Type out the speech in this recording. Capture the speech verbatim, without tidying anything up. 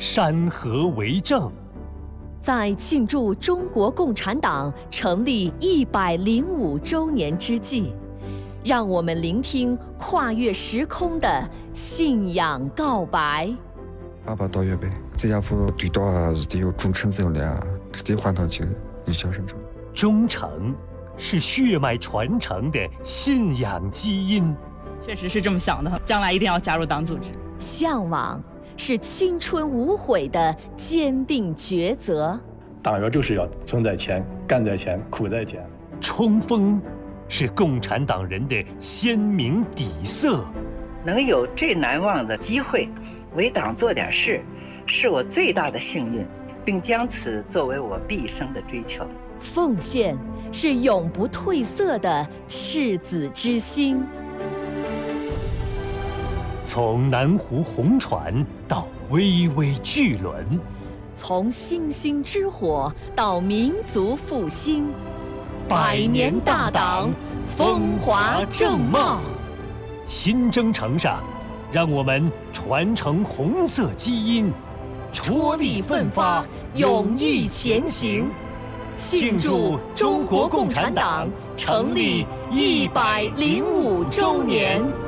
山河为证。 在庆祝中国共产党成立一百零五周年之际，让我们聆听跨越时空的信仰告白。 爸爸到月呗，这家伙对到啊是得有忠诚责任啊，是得还他去一小生中。 忠诚是血脉传承的信仰基因。 确实是这么想的，将来一定要加入党组织。 向往是青春无悔的坚定抉择。 党员就是要存在前，干在前，苦在前。 冲锋是共产党人的鲜明底色。 能有这难忘的机会为党做点事，是我最大的幸运，并将此作为我毕生的追求。 奉献是永不褪色的赤子之心。 从南湖红船到巍巍巨轮， 从星星之火到民族复兴，百年大党风华正茂。 新征程上，让我们传承红色基因， 踔厉奋发，勇毅前行，庆祝中国共产党成立一百零五周年。